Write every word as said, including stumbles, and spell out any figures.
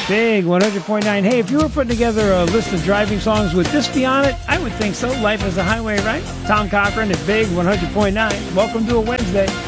Big one hundred point nine. Hey, if you were putting together a list of driving songs, would this be on it? I would think so. Life is a Highway, right? Tom Cochran at Big one hundred point nine. Welcome to a Wednesday.